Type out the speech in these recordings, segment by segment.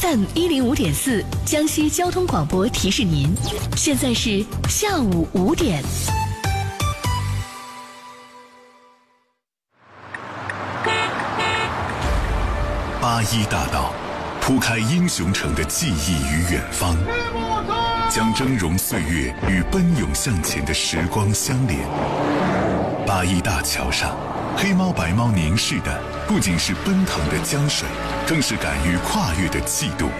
FM 105.4，江西交通广播提示您，现在是下午5点。 81大道铺开英雄城的记忆与远方，将峥嵘岁月与奔涌向前的时光相连。81大桥上，黑猫白猫凝视的不仅是奔腾的江水，更是敢于跨越的气度。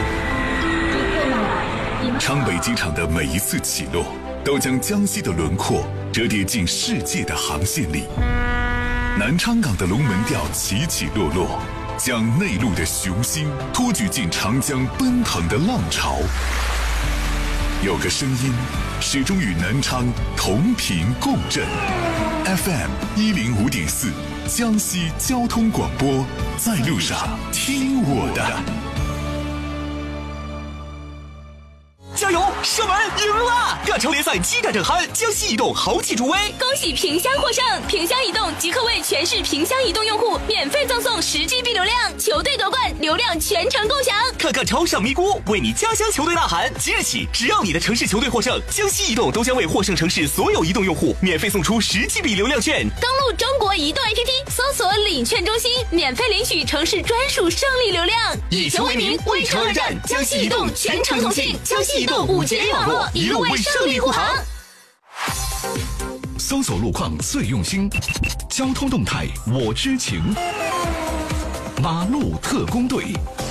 昌北机场的每一次起落，都将江西的轮廓折叠进世界的航线里。南昌港的龙门吊起起落落，将内陆的雄心托举进长江奔腾的浪潮。有个声音始终与南昌同频共振。FM 105.4，江西交通广播，在路上听我的。 加油！射门赢了！各球联赛激战正酣，江西移动豪气助威， 恭喜萍乡获胜！萍乡移动即刻为全市萍乡移动用户免费赠送10GB 流量，球队夺冠，流量全程共享。 看看超上咪咕，为你家乡球队呐喊！即日起，只要你的城市球队获胜，江西移动都将为获胜城市所有移动用户免费送出10GB 流量券。 登录中国移动 APP， 搜索领券中心，免费领取城市专属胜利流量。 以球为名，为城而战，江西移动全程同信，江西移动5节网络，一路为胜利护航。 搜索路况最用心，交通动态我知情。马路特工队。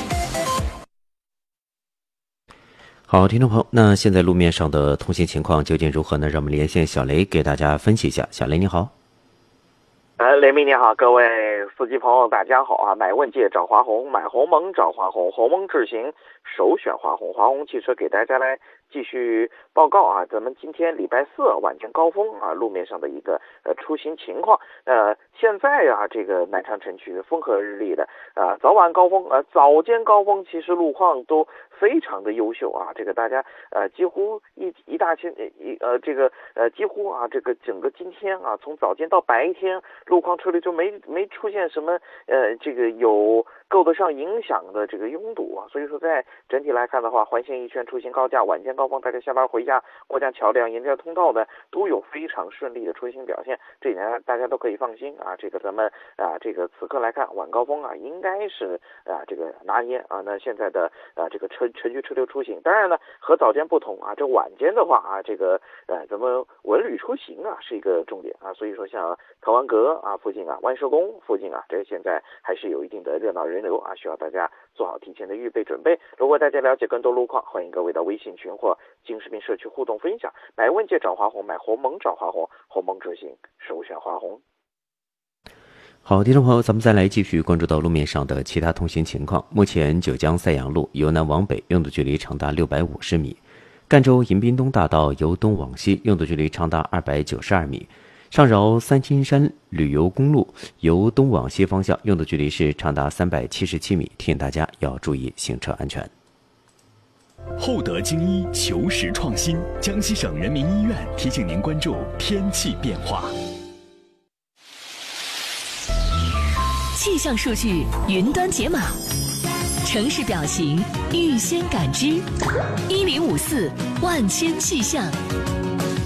好，听众朋友，那现在路面上的通行情况究竟如何呢？让我们连线小雷给大家分析一下。小雷你好。 雷鸣你好，各位司机朋友大家好啊！买问界找华虹，买鸿蒙找华虹，鸿蒙智行首选华虹，华虹汽车给大家来继续报告啊，咱们今天礼拜四晚间高峰啊，路面上的一个出行情况。现在啊，这个南昌城区风和日丽的早晚高峰早间高峰其实路况都非常的优秀啊，这个大家几乎一大清这个几乎啊这个整个今天啊，从早间到白天路况车流就没出现什么这个有够得上影响的这个拥堵啊，所以说在整体来看的话，环线一圈出行高架，晚间高峰大家下班回家，过江桥梁、沿着通道呢都有非常顺利的出行表现，这一点大家都可以放心啊。这个咱们这个此刻来看，晚高峰啊应该是这个拿捏啊。那现在的这个城区车流出行，当然呢和早间不同啊，这晚间的话啊，这个咱们文旅出行啊是一个重点啊，所以说像滕王阁啊附近啊、万寿宫附近啊，这个现在还是有一定的热闹人流啊，需要大家做好提前的预备准备。如果大家了解更多路况，欢迎各位到微信群或京视频社区互动分享。买问界找华虹，买鸿蒙找华虹，鸿蒙智行首选华虹。 好，听众朋友，咱们再来继续关注到路面上的其他通行情况。目前九江赛阳路由南往北用的距离长达650米，赣州迎宾东大道由东往西用的距离长达292米，上饶三清山旅游公路由东往西方向用的距离是长达377米，提醒大家要注意行车安全。 厚德精医求实创新，江西省人民医院提醒您关注天气变化。 气象数据云端解码，城市表情预先感知，1054万千气象。